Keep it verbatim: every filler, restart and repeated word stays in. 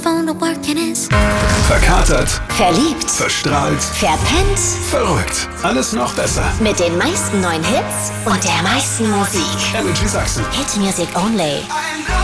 phone to work and it's Verkatert, Verliebt, verstrahlt, verpennt. verrückt. Alles noch besser. Mit den meisten neuen Hits und der meisten Musik. Energy Sachsen. Hit Music Only.